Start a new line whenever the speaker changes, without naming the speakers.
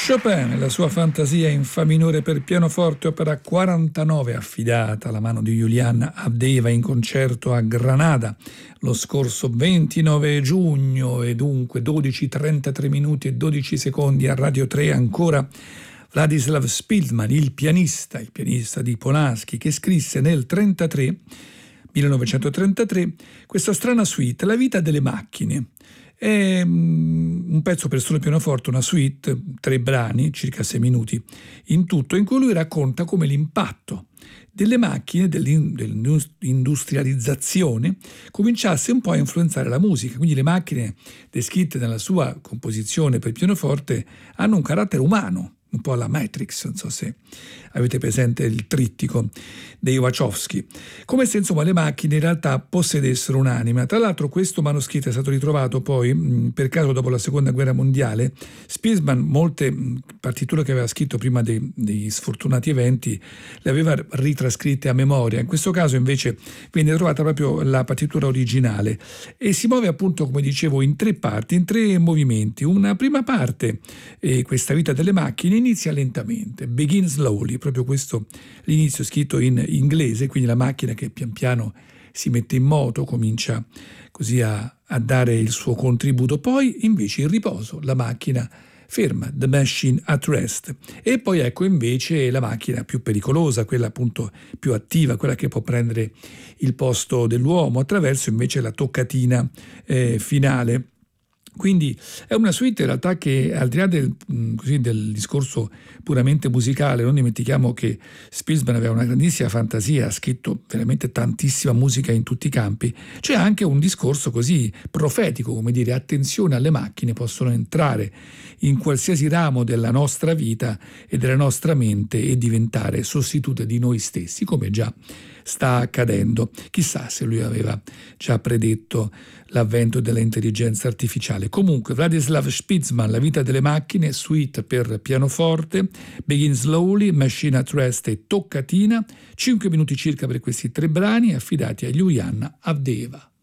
Chopin e la sua fantasia in fa minore per pianoforte, opera 49, affidata alla mano di Julian Avdeva in concerto a Granada lo scorso 29 giugno e dunque 12:33 minuti e 12 secondi a Radio 3. Ancora Władysław Szpilman, il pianista di Polanski, che scrisse nel 1933 questa strana suite, La vita delle macchine. È un pezzo per solo pianoforte, una suite, 3 brani, circa 6 minuti in tutto, in cui lui racconta come l'impatto delle macchine, dell'industrializzazione, cominciasse un po' a influenzare la musica. Quindi le macchine descritte nella sua composizione per pianoforte hanno un carattere umano, un po' alla Matrix, non so se avete presente il trittico dei Wachowski, come se insomma le macchine in realtà possedessero un'anima. Tra l'altro questo manoscritto è stato ritrovato poi per caso dopo la seconda guerra mondiale. Szpilman molte partiture che aveva scritto prima degli sfortunati eventi le aveva ritrascritte a memoria. In questo caso invece viene trovata proprio la partitura originale e si muove appunto, come dicevo, in 3 parti, in 3 movimenti. Una prima parte, questa vita delle macchine, inizia lentamente, begin slowly, proprio questo l'inizio scritto in inglese, quindi la macchina che pian piano si mette in moto, comincia così a dare il suo contributo. Poi invece il riposo, la macchina ferma, the machine at rest. E poi ecco invece la macchina più pericolosa, quella appunto più attiva, quella che può prendere il posto dell'uomo, attraverso invece la toccatina finale. Quindi è una suite in realtà che, al di là del discorso puramente musicale, non dimentichiamo che Szpilman aveva una grandissima fantasia, ha scritto veramente tantissima musica in tutti i campi. C'è anche un discorso così profetico, come dire, attenzione, alle macchine, possono entrare in qualsiasi ramo della nostra vita e della nostra mente e diventare sostitute di noi stessi, come già sta accadendo. Chissà se lui aveva già predetto l'avvento dell'intelligenza artificiale. Comunque, Władysław Szpilman, La vita delle macchine, suite per pianoforte, Begin Slowly, Machine at Rest e Toccatina, 5 minuti circa per questi 3 brani affidati a Julian Avdeva.